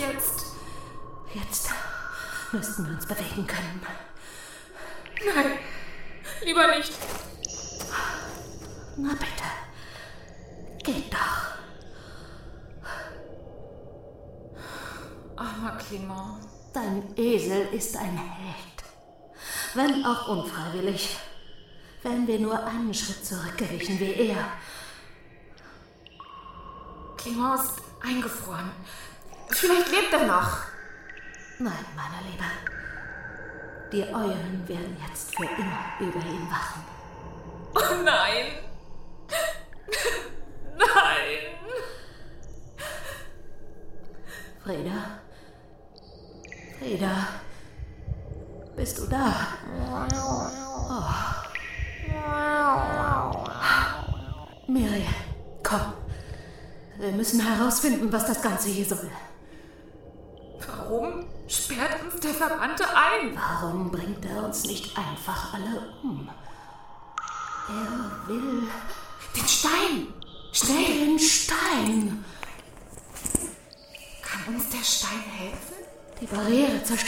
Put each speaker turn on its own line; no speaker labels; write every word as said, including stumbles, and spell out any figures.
jetzt?
Jetzt müssten wir uns bewegen können.
Nein, lieber nicht.
Na bitte, geht doch.
Armer Clement.
Dein Esel ist ein Held. Wenn auch unfreiwillig. Wären wir nur einen Schritt zurückgewichen wie er.
Clement ist eingefroren. Vielleicht lebt er noch.
Nein, meine Liebe. Die Eulen werden jetzt für immer über ihn wachen.
Oh nein. Nein.
Frieda? Frieda? Bist du da? Oh. Miri, komm. Wir müssen herausfinden, was das Ganze hier soll.
Warum sperrt uns der Verbannte ein?
Warum bringt er uns nicht einfach alle um? Er will...
Den Stein! Schnell!
Den Stein!
Kann uns der Stein helfen?
Die Barriere zerstört.